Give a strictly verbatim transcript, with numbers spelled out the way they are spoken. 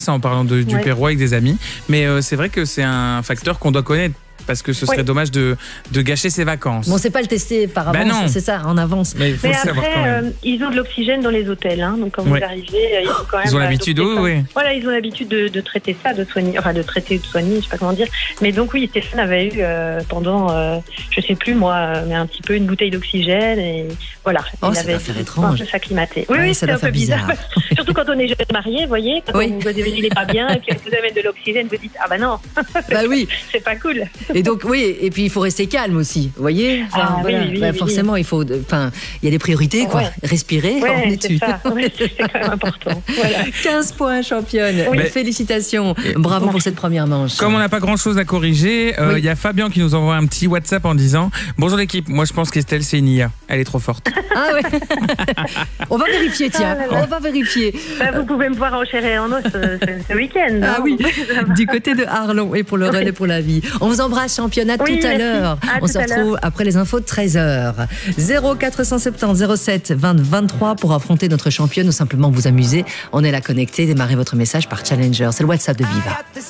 en parlant de, du Ouais. Pérou avec des amis. Mais euh, c'est vrai que c'est un facteur qu'on doit connaître. Parce que ce serait Oui. dommage de, de gâcher ses vacances. Bon, c'est pas le tester par avance, Ben non. c'est ça, en avance. Mais il faut Mais le savoir après, quand même. euh, ils ont de l'oxygène dans les hôtels. Hein, donc quand Ouais. vous arrivez, euh, ils ont quand même. Ils ont euh, l'habitude, adopté oui, ça. oui. Voilà, ils ont l'habitude de, de traiter ça, de soigner, enfin de traiter ou de soigner, je sais pas comment dire. Mais donc oui, Stéphane avait eu euh, pendant, euh, je sais plus moi, euh, mais un petit peu une bouteille d'oxygène et voilà. Oh, il ça avait doit faire dû étrange. un peu s'acclimater. Oui, Ouais, oui, ça c'est doit un peu faire bizarre. bizarre. Surtout quand on est jeune marié, vous voyez, quand Oui. on vous avez il est pas bien et puis vous amène de l'oxygène, vous dites ah bah non, Bah oui. c'est pas cool. Et donc, oui, et puis il faut rester calme aussi, vous voyez. Ah, oui, oui, oui, Bah, oui, forcément, il faut. Enfin, il y a des priorités, quoi. Ouais. Respirer, on Ouais, est c'est dessus. ça. Ouais, c'est quand même important. Voilà. quinze points, championne. Oui. Félicitations. Bravo pour cette première manche. Comme on n'a pas grand chose à corriger, il Oui. y a Fabien qui nous envoie un petit WhatsApp en disant bonjour l'équipe, moi je pense qu'Estelle c'est une I A, elle est trop forte. Ah ouais. On va vérifier, tiens. Ah là là. On va vérifier. Bah, vous pouvez me voir en chair et en os euh, ce, ce week-end. Ah hein. oui, du côté de Arlon et pour le relais pour la vie. On vous embrasse, championne, à Oui, tout à merci. l'heure. À On tout se à retrouve après les infos de treize heures. zéro quatre cent soixante-dix zéro sept vingt vingt-trois pour affronter notre championne ou simplement vous amuser. On est là connecté. Démarrez votre message par Challenger. C'est le WhatsApp de Viva.